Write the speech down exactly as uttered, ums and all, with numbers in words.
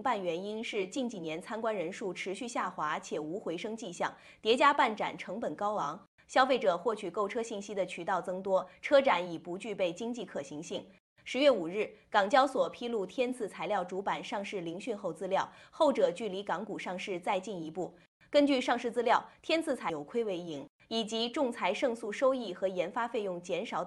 半原因是近几年参观人数持续下滑且无回升迹象，叠加办展成本高昂，消费者获取购车信息的渠道增多，车展已不具备经济可行性。十月五日，港交所披露天赐材料主板上市聆讯后资料，后者距离港股上市再进一步。根据上市资料，天赐材有亏为盈，以及仲裁胜诉收益和研发费用减少。